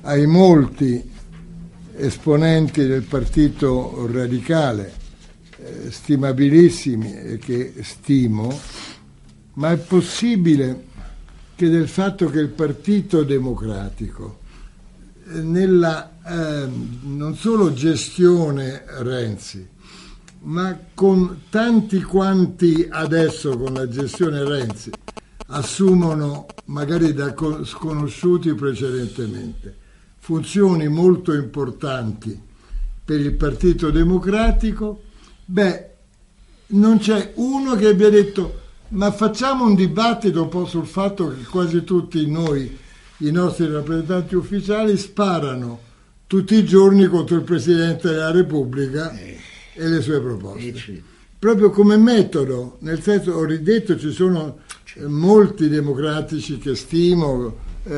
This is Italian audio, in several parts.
ai molti esponenti del Partito Radicale, stimabilissimi e che stimo, ma è possibile che del fatto che il Partito Democratico nella non solo gestione Renzi, ma con tanti quanti adesso con la gestione Renzi assumono, magari da sconosciuti precedentemente, funzioni molto importanti per il Partito Democratico, non c'è uno che abbia detto: ma facciamo un dibattito un po' sul fatto che quasi tutti noi, i nostri rappresentanti ufficiali, sparano tutti i giorni contro il Presidente della Repubblica e le sue proposte. Proprio come metodo, nel senso, ho ridetto, ci sono molti democratici che stimo,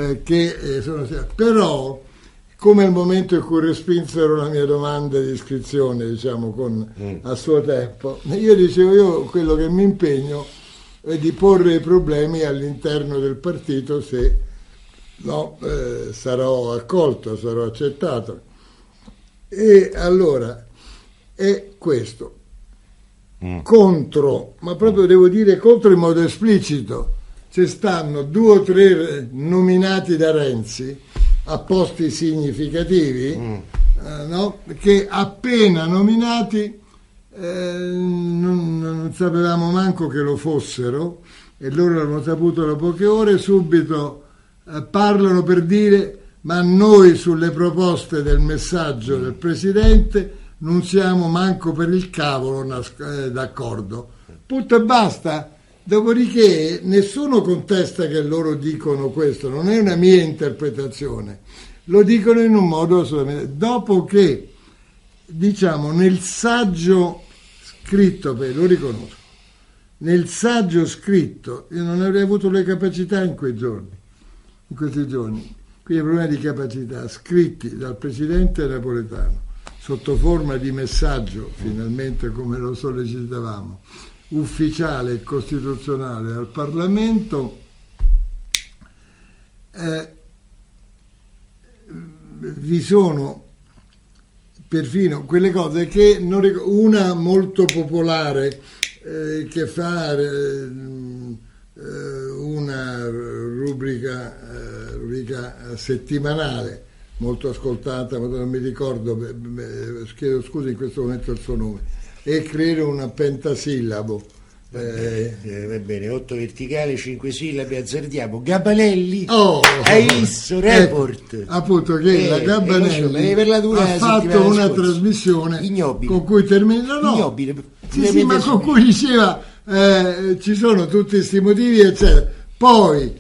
però come al momento in cui respinsero la mia domanda di iscrizione, diciamo, a suo tempo, io dicevo, quello che mi impegno è di porre i problemi all'interno del partito, se no sarò accolto, sarò accettato. E allora è questo. Contro, ma proprio devo dire contro in modo esplicito, ci stanno 2 o 3 nominati da Renzi a posti significativi, che appena nominati non sapevamo manco che lo fossero, e loro l'hanno saputo da poche ore, subito parlano per dire: ma noi sulle proposte del messaggio del Presidente non siamo manco per il cavolo d'accordo. Punto e basta. Dopodiché nessuno contesta che loro dicono questo, non è una mia interpretazione, lo dicono in un modo assolutamente. Dopo che, diciamo, nel saggio scritto, lo riconosco, nel saggio scritto io non avrei avuto le capacità in questi giorni, quindi problemi di capacità scritti dal Presidente Napolitano sotto forma di messaggio, finalmente come lo sollecitavamo, ufficiale e costituzionale al Parlamento, vi sono perfino quelle cose che una molto popolare che fa una rubrica settimanale molto ascoltata, ma non mi ricordo, chiedo scusa in questo momento il suo nome, e credo un pentasillabo. Va bene, 8 verticali, 5 sillabe, azzardiamo. Gabanelli, hai visto? Report. Appunto, che la Gabanelli ha fatto una trasmissione ignobile, con cui termina, ignobile, sì, ma con cui diceva ci sono tutti questi motivi, eccetera. Poi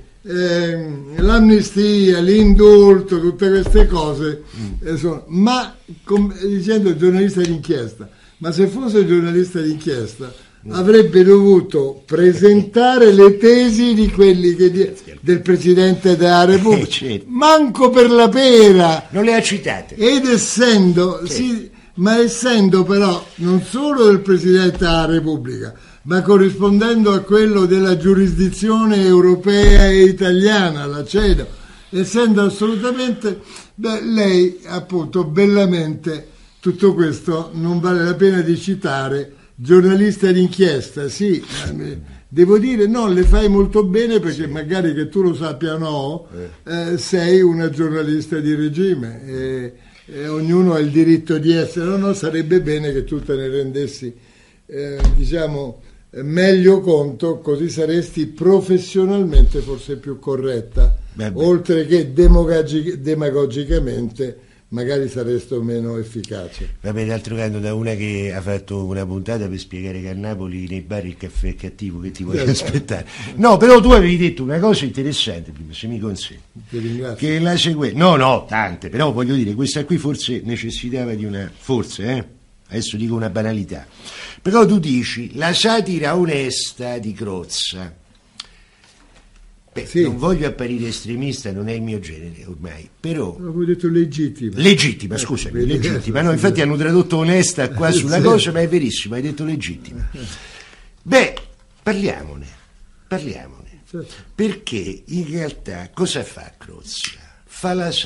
l'amnistia, l'indulto, tutte queste cose, ma dicendo giornalista d'inchiesta, ma se fosse giornalista d'inchiesta avrebbe dovuto presentare le tesi di quelli del Presidente della Repubblica, certo. Manco per la pera, non le ha citate, ed essendo ma essendo però non solo del Presidente della Repubblica, ma corrispondendo a quello della giurisdizione europea e italiana, la CEDO, essendo assolutamente, lei appunto bellamente, tutto questo non vale la pena di citare. Giornalista d'inchiesta, sì, devo dire no, le fai molto bene, perché magari che tu lo sappia o no, sei una giornalista di regime e ognuno ha il diritto di essere, no, sarebbe bene che tu te ne rendessi diciamo meglio conto, così saresti professionalmente forse più corretta, oltre che demagogicamente magari saresti meno efficace. Vabbè, d'altro canto, da una che ha fatto una puntata per spiegare che a Napoli nei bar il caffè è cattivo, che ti vuoi aspettare? No, però tu avevi detto una cosa interessante prima, se mi consenti. Ti ringrazio. Che la seguente, no, tante, però voglio dire, questa qui forse necessitava di una, adesso dico una banalità, però tu dici la satira onesta di Crozza. Sì. Non voglio apparire estremista, non è il mio genere ormai, però... Avevo detto legittima. Legittima, scusami, legittima. No, infatti hanno tradotto onesta qua sulla cosa, ma è verissimo, hai detto legittima. Parliamone. Certo. Perché in realtà cosa fa Crozza? Fa la